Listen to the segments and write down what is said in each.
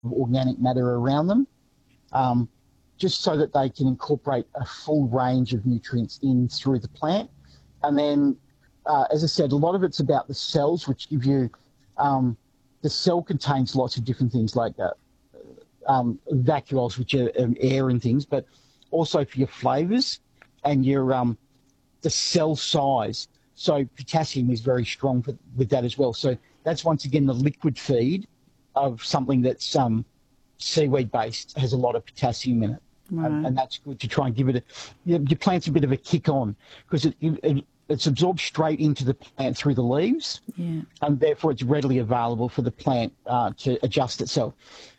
organic matter around them, just so that they can incorporate a full range of nutrients in through the plant. And then, as I said, a lot of it's about the cells, which give you, the cell contains lots of different things like vacuoles, which are air and things, but also for your flavours and your the cell size. So potassium is very strong with that as well. So that's once again the liquid feed of something that's seaweed based, has a lot of potassium in it. Right. And that's good to try and give it your plant's a bit of a kick on, because it's absorbed straight into the plant through the leaves, and therefore it's readily available for the plant to adjust itself.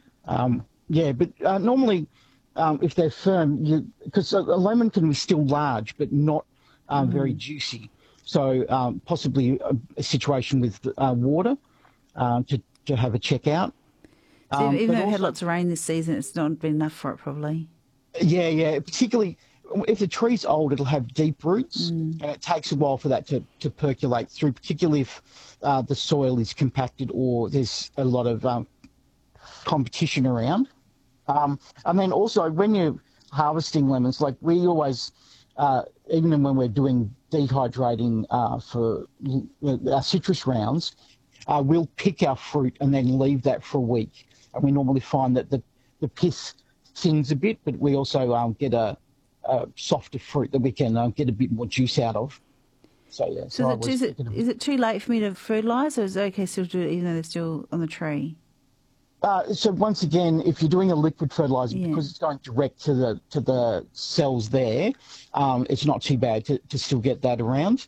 But normally, if they're firm, because a lemon can be still large but not very juicy. So possibly a situation with water to have a check out. So even though it had lots of rain this season, it's not been enough for it probably. Yeah. Particularly if the tree's old, it'll have deep roots, and it takes a while for that to percolate through, particularly if the soil is compacted or there's a lot of competition around. And then also when you're harvesting lemons, like we always, even when we're doing dehydrating for our citrus rounds, we'll pick our fruit and then leave that for a week. And we normally find that the pith thins a bit, but we also get a softer fruit that we can get a bit more juice out of. So, yeah. So is it too late for me to fertilise, or is it okay still to do it even though they're still on the tree? So once again, if you're doing a liquid fertiliser, because it's going direct to the cells there, it's not too bad to still get that around.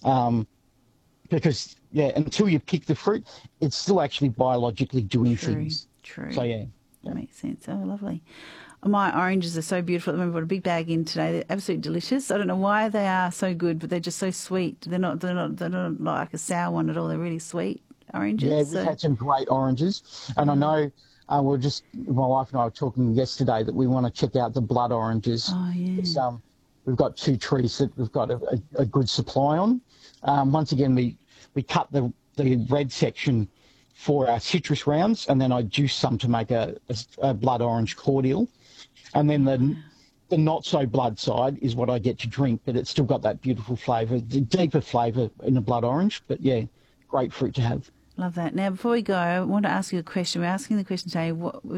Because, until you pick the fruit, it's still actually biologically doing things. True. So, yeah. That makes sense. Oh, lovely. My oranges are so beautiful. I remember I brought a big bag in today. They're absolutely delicious. I don't know why they are so good, but they're just so sweet. They're not like a sour one at all. They're really sweet oranges. Yeah, we've had some great oranges. And I know my wife and I were talking yesterday that we want to check out the blood oranges. Oh, yeah. We've got 2 trees that we've got a good supply on. Once again, we cut the red section for our citrus rounds, and then I juice some to make a blood orange cordial. And then the not so blood side is what I get to drink, but it's still got that beautiful flavour, the deeper flavour in a blood orange. But yeah, great fruit to have. Love that. Now, before we go, I want to ask you a question. We're asking the question today.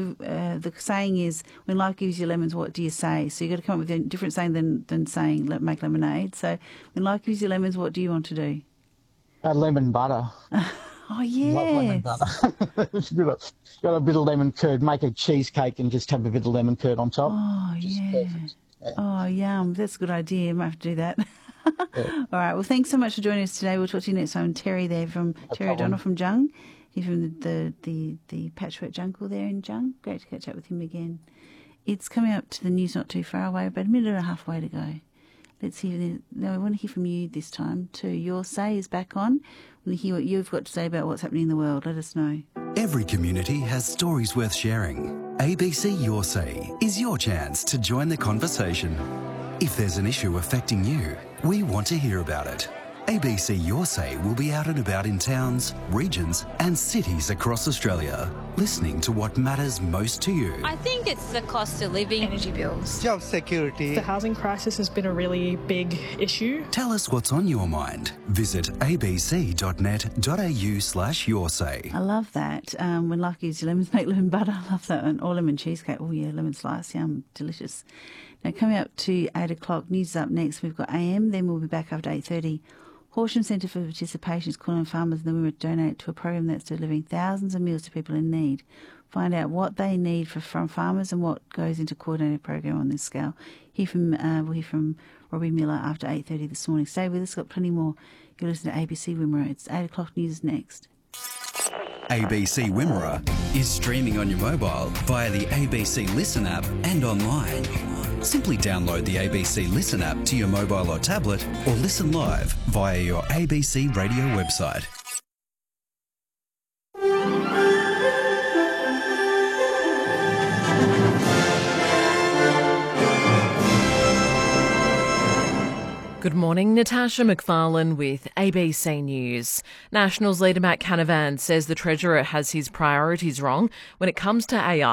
The saying is, when life gives you lemons, what do you say? So you've got to come up with a different saying than saying make lemonade. So when life gives you lemons, what do you want to do? Lemon butter. Oh, yeah. Love lemon butter. Got a bit of lemon curd, make a cheesecake and just have a bit of lemon curd on top. Oh, yeah. Oh, yum. That's a good idea. I might have to do that. All right. Well, thanks so much for joining us today. We'll talk to you next time. Terry there Terry O'Donnell from Jung. He's from the Patchwork Jungle there in Jung. Great to catch up with him again. It's coming up to the news not too far away, about a minute and a half away to go. Let's hear. Now, I want to hear from you this time too. Your Say is back on. We want to hear what you've got to say about what's happening in the world. Let us know. Every community has stories worth sharing. ABC Your Say is your chance to join the conversation. If there's an issue affecting you, we want to hear about it. ABC Your Say will be out and about in towns, regions and cities across Australia, listening to what matters most to you. I think it's the cost of living. Energy bills. Job security. The housing crisis has been a really big issue. Tell us what's on your mind. Visit abc.net.au/yoursay. I love that. When life gives you lemons, make lemon butter. I love that one. Or lemon cheesecake. Oh, yeah, lemon slice. Yum, delicious. Now, coming up to 8 o'clock, news is up next. We've got AM, then we'll be back after 8:30. Horsham Centre for Participation is calling on farmers and the women to donate to a program that's delivering thousands of meals to people in need. Find out what they need from farmers and what goes into a coordinated program on this scale. We'll hear from Robbie Miller after 8:30 this morning. Stay with us, got plenty more. You're listening to ABC Wimmera. It's 8 o'clock news next. ABC Wimmera is streaming on your mobile via the ABC Listen app and online. Simply download the ABC Listen app to your mobile or tablet or listen live via your ABC radio website. Good morning, Natasha McFarlane with ABC News. Nationals leader Matt Canavan says the Treasurer has his priorities wrong when it comes to AI.